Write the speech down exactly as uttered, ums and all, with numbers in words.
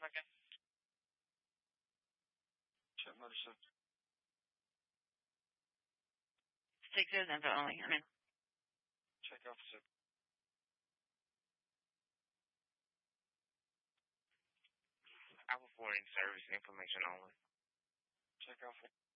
Okay. Check motorcycle. Six is info only. I mean. Check officer. Alpha four in service information only. Check officer.